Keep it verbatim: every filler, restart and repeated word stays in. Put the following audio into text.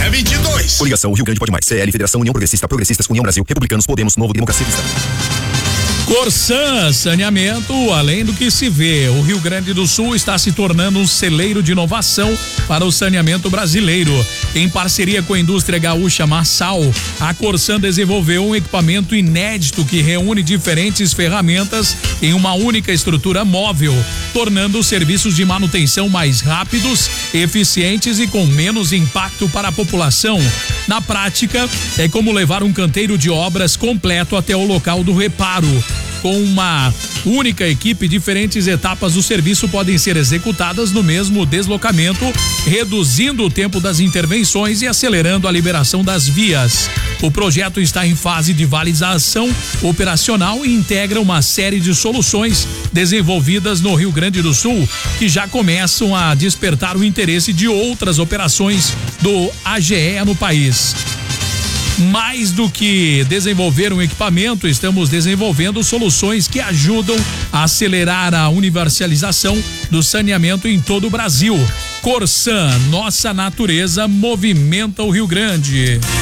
dia vinte e dois. Coligação Rio Grande Pode Mais. C L, Federação União Progressista, Progressistas, União Brasil, Republicanos, Podemos, Novo, Democracia Cristã. Corsan Saneamento, além do que se vê, o Rio Grande do Sul está se tornando um celeiro de inovação para o saneamento brasileiro. Em parceria com a indústria gaúcha Massal, a Corsan desenvolveu um equipamento inédito que reúne diferentes ferramentas em uma única estrutura móvel, tornando os serviços de manutenção mais rápidos, eficientes e com menos impacto para a população. Na prática, é como levar um canteiro de obras completo até o local do reparo. Com uma única equipe, diferentes etapas do serviço podem ser executadas no mesmo deslocamento, reduzindo o tempo das intervenções e acelerando a liberação das vias. O projeto está em fase de validação operacional e integra uma série de soluções desenvolvidas no Rio Grande do Sul, que já começam a despertar o interesse de outras operações do A G E no país. Mais do que desenvolver um equipamento, estamos desenvolvendo soluções que ajudam a acelerar a universalização do saneamento em todo o Brasil. Corsan, nossa natureza movimenta o Rio Grande.